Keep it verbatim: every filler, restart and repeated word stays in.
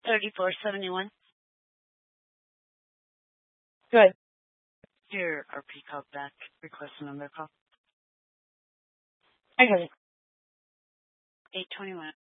thirty-four seventy-one. Good. Here, R P called back, requesting another call. I got it. eight twenty-one.